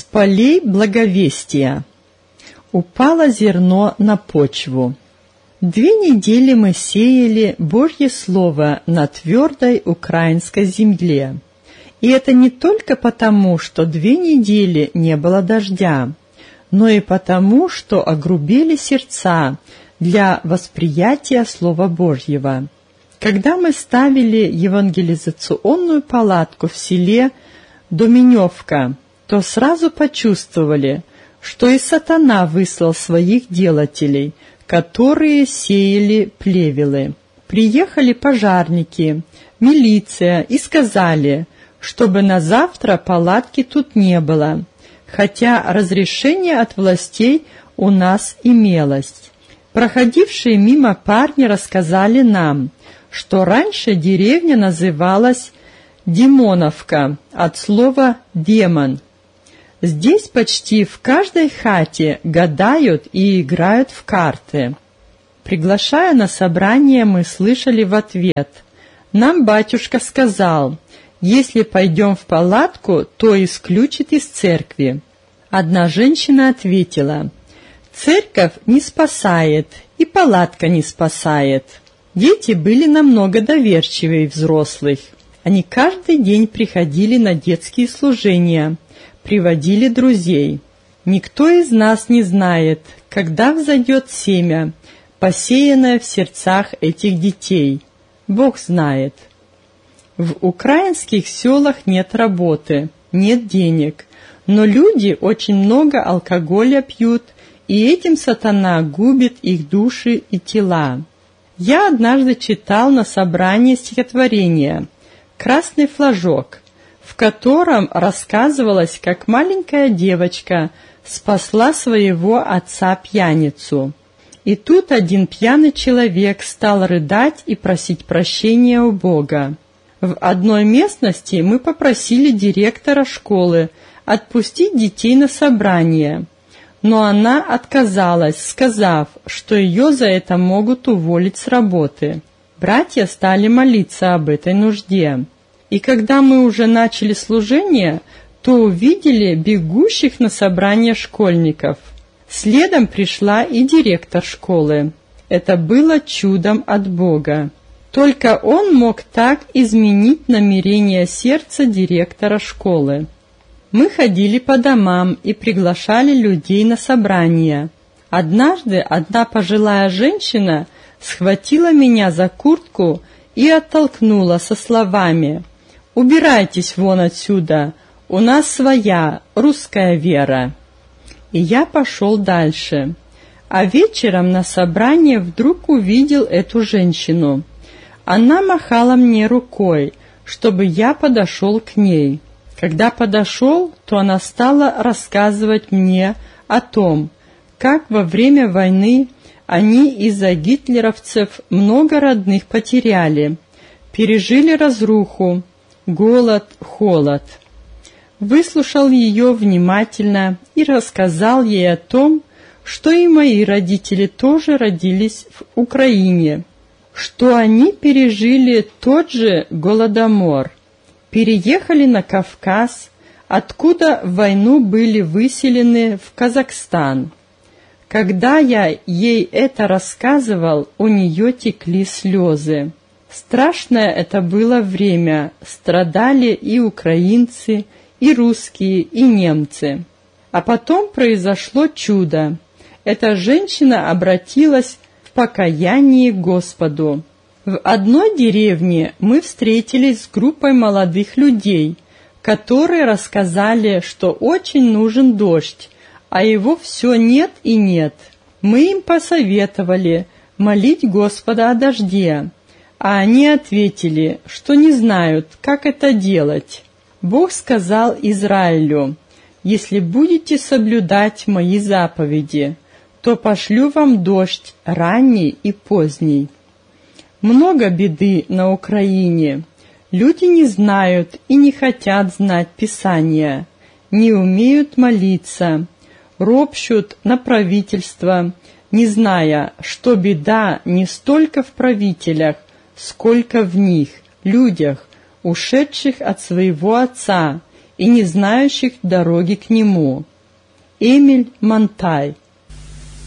полей благовестия. Упало зерно на почву. 2 недели мы сеяли Божье Слово на твердой украинской земле. И это не только потому, что 2 недели не было дождя, но и потому, что огрубели сердца для восприятия Слова Божьего. Когда мы ставили евангелизационную палатку в селе Доменевка, то сразу почувствовали, что и сатана выслал своих делателей, которые сеяли плевелы. Приехали пожарники, милиция и сказали, чтобы на завтра палатки тут не было, хотя разрешение от властей у нас имелось. Проходившие мимо парни рассказали нам, что раньше деревня называлась Димоновка, от слова «демон». Здесь почти в каждой хате гадают и играют в карты. Приглашая на собрание, мы слышали в ответ: «Нам батюшка сказал, если пойдем в палатку, то исключит из церкви». Одна женщина ответила: «Церковь не спасает, и палатка не спасает». Дети были намного доверчивее взрослых. Они каждый день приходили на детские служения, приводили друзей. Никто из нас не знает, когда взойдет семя, посеянное в сердцах этих детей. Бог знает. В украинских селах нет работы, нет денег, но люди очень много алкоголя пьют, и этим сатана губит их души и тела. Я однажды читал на собрании стихотворение «Красный флажок», в котором рассказывалось, как маленькая девочка спасла своего отца-пьяницу. И тут один пьяный человек стал рыдать и просить прощения у Бога. В одной местности мы попросили директора школы отпустить детей на собрание, но она отказалась, сказав, что ее за это могут уволить с работы. Братья стали молиться об этой нужде. И когда мы уже начали служение, то увидели бегущих на собрание школьников. Следом пришла и директор школы. Это было чудом от Бога. Только он мог так изменить намерение сердца директора школы. Мы ходили по домам и приглашали людей на собрания. Однажды одна пожилая женщина схватила меня за куртку и оттолкнула со словами: «Убирайтесь вон отсюда, у нас своя русская вера». И я пошел дальше. А вечером на собрании вдруг увидел эту женщину. Она махала мне рукой, чтобы я подошел к ней. Когда подошел, то она стала рассказывать мне о том, как во время войны они из-за гитлеровцев много родных потеряли, пережили разруху, голод, холод. Выслушал ее внимательно и рассказал ей о том, что и мои родители тоже родились в Украине, что они пережили тот же голодомор, переехали на Кавказ, откуда в войну были выселены в Казахстан. Когда я ей это рассказывал, у нее текли слезы. Страшное это было время, страдали и украинцы, и русские, и немцы. А потом произошло чудо. Эта женщина обратилась в покаянии к Господу. В одной деревне мы встретились с группой молодых людей, которые рассказали, что очень нужен дождь, а его все нет и нет. Мы им посоветовали молить Господа о дожде, а они ответили, что не знают, как это делать. Бог сказал Израилю: «Если будете соблюдать мои заповеди, то пошлю вам дождь ранний и поздний». Много беды на Украине. Люди не знают и не хотят знать Писания, не умеют молиться, ропщут на правительство, не зная, что беда не столько в правителях, сколько в них, людях, ушедших от своего Отца и не знающих дороги к Нему. Эмиль Монтай.